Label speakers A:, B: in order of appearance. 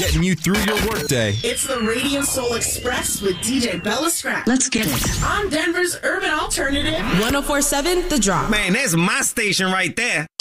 A: getting you through your workday.
B: It's the Radio Soul Express with DJ Bella Scrap.
C: Let's get it.
B: On Denver's Urban Alternative.
D: 104.7 The Drop.
E: Man, that's my station right there.